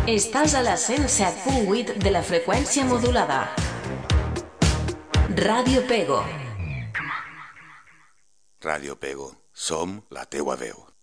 Estàs a la 107.8 de la freqüència modulada. Ràdio Pego. Ràdio Pego. Som la teua veu.